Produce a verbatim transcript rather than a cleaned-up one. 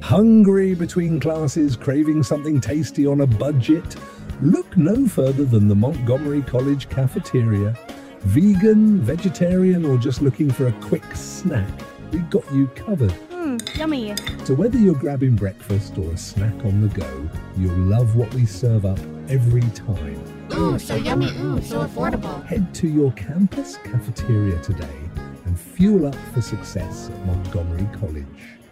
Hungry between classes, craving something tasty on a budget? Look no further than the Montgomery College cafeteria. Vegan, vegetarian, or just looking for a quick snack, we've got you covered. Mmm, yummy. So whether you're grabbing breakfast or a snack on the go, you'll love what we serve up every time. Ooh, so yummy, ooh, so affordable. Head to your campus cafeteria today and fuel up for success at Montgomery College.